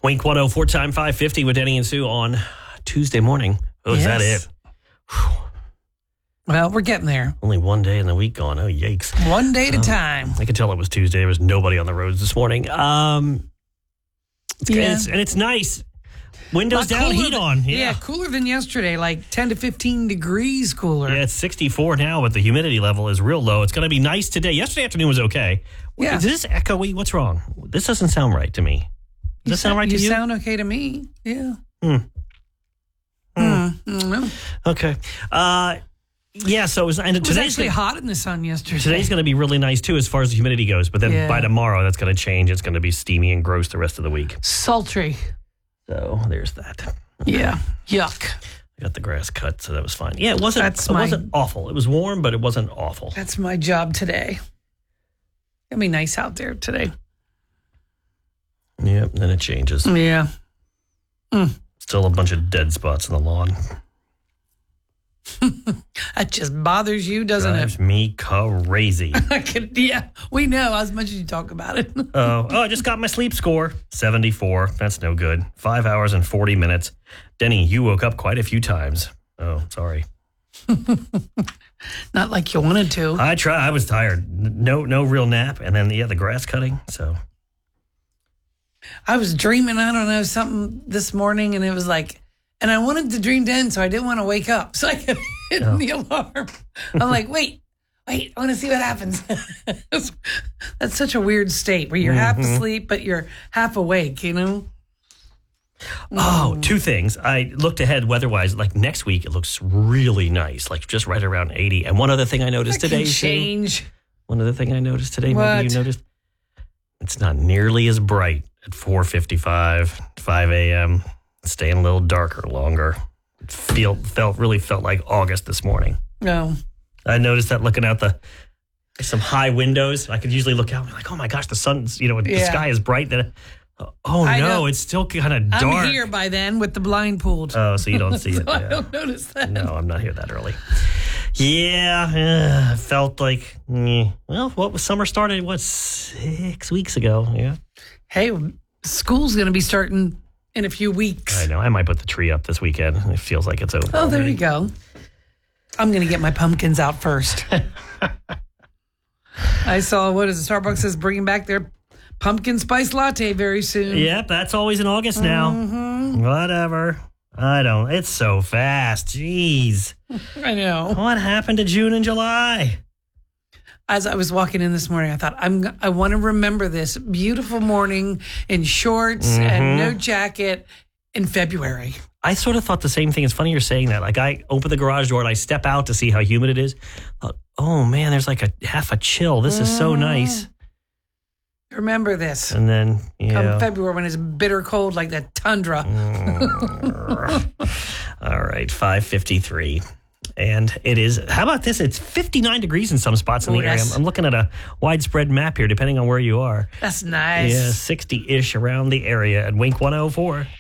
Wink 104 time 550 with Denny and Sue on Tuesday morning. Oh, is that it? Whew. Well, we're getting there. Only one day in the week gone. Oh, yikes. One day at a time. I could tell it was Tuesday. There was nobody on the roads this morning. It's nice. Windows down, heat on. Yeah, cooler than yesterday, like 10 to 15 degrees cooler. Yeah, it's 64 now, but the humidity level is real low. It's going to be nice today. Yesterday afternoon was okay. Yeah. Is this echoey? What's wrong? This doesn't sound right to me. Does this sound right to you? You sound okay to me. Yeah. No. Okay. So it was, and it was actually hot in the sun yesterday. Today's going to be really nice, too, as far as the humidity goes. But then by tomorrow, that's going to change. It's going to be steamy and gross the rest of the week. Sultry. So there's that. Yeah. Yuck. I got the grass cut, so that was fine. Yeah, it wasn't awful. It was warm, but it wasn't awful. That's my job today. It'll be nice out there today. Yep, then it changes. Yeah. Still a bunch of dead spots in the lawn. That just bothers you, doesn't it? Drives me crazy. Yeah, we know as much as you talk about it. I just got my sleep score. 74. That's no good. 5 hours and 40 minutes. Denny, you woke up quite a few times. Oh, sorry. Not like you wanted to. I was tired. No real nap. And then, the grass cutting. So I was dreaming, I don't know, something this morning, and it was like, and I wanted to dream to end, so I didn't want to wake up. So I kept hitting the alarm. I'm like, wait, I want to see what happens. That's such a weird state where you're half asleep, but you're half awake, you know? Oh, two things. I looked ahead weather-wise. Like next week, it looks really nice, like just right around 80. And one other thing I noticed today. One other thing I noticed today, maybe you noticed. It's not nearly as bright at 4:55, 5 a.m., staying a little darker longer. It really felt like August this morning. No. I noticed that looking out some high windows. I could usually look out and be like, oh my gosh, the sun's, the sky is bright. It's still kind of dark. I'm here by then with the blind pulled. Oh, so you don't see it. I don't notice that. No, I'm not here that early. Yeah, felt like, summer started, 6 weeks ago? Yeah. Hey, school's going to be starting in a few weeks. I know. I might put the tree up this weekend. It feels like it's over. Oh, there you go. I'm going to get my pumpkins out first. I saw, Starbucks is bringing back their pumpkin spice latte very soon. Yep, that's always in August now. Mm-hmm. Whatever. It's so fast. Jeez. I know. What happened to June and July? As I was walking in this morning, I thought, I want to remember this beautiful morning in shorts and no jacket in February. I sort of thought the same thing. It's funny you're saying that. Like, I open the garage door and I step out to see how humid it is. I thought, oh, man, there's like a half a chill. This is so nice. Remember this. And then, come February when it's bitter cold like that tundra. All right, 5:53. And it is, how about this? It's 59 degrees in some spots in the area. I'm looking at a widespread map here, depending on where you are. That's nice. Yeah, 60-ish around the area at Wink 104.